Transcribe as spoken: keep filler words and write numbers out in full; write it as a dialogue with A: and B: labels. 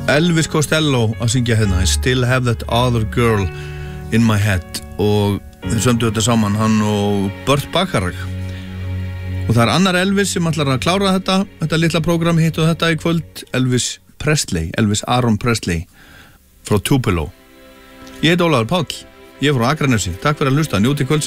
A: Elvis Costello að syngja hérna I still have that other girl in my head og þau sömdu þetta saman, hann og Burt Bacharach. Og það er annar Elvis sem ætlar að klára þetta þetta litla prógram hitt og þetta í kvöld, Elvis Presley, Elvis Aaron Presley frá Tupelo. Ég heit Ólafur Páll, ég er frá Akranesi. Takk fyrir að hlusta, njótið kvöldsins.